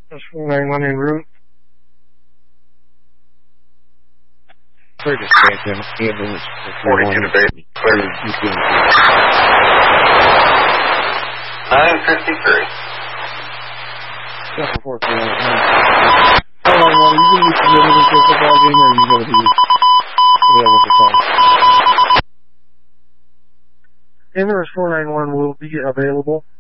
That's 491 en route. Clear dispatch, ambulance 42 to base. Clear. 953. Chapter 4, 491. 491, are you going to be submitted into a football game, or are you going to be available for call? Ambulance 491 will be available.